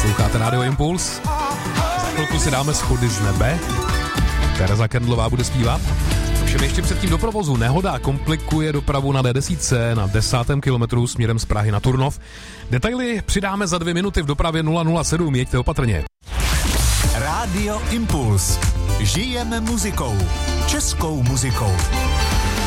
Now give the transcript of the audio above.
Posloucháte Radio Impuls. Za chvilku si dáme Schody z nebe. Tereza Kendlová bude zpívat. Všem ještě předtím do provozu. Nehoda komplikuje dopravu na D10 na 10. kilometru směrem z Prahy na Turnov. Detaily přidáme za 2 minuty v dopravě 007. Jeďte opatrně. Radio Impuls. Žijeme muzikou. Českou muzikou.